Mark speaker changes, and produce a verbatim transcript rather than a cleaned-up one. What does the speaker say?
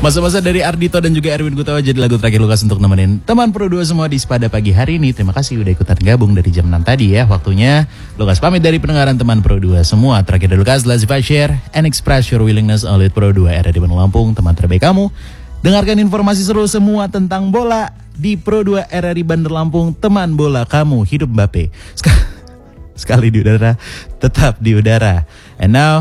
Speaker 1: Masa-masa dari Ardito dan juga Erwin Gutawa jadi lagu terakhir Lukas untuk nemenin teman Pro dua semua di Sepada pagi hari ini. Terima kasih udah ikutan gabung dari jam enam tadi ya. Waktunya Lukas pamit dari pendengaran teman Pro dua semua. Terakhir dari Lukas, let's share and express your willingness on Lead Pro dua era di Bandung Lampung, teman terbaik kamu. Dengarkan informasi seru semua tentang bola di Pro dua R R I Bandar Lampung, teman bola kamu. Hidup Mbappe. Sekali di udara, tetap di udara. And now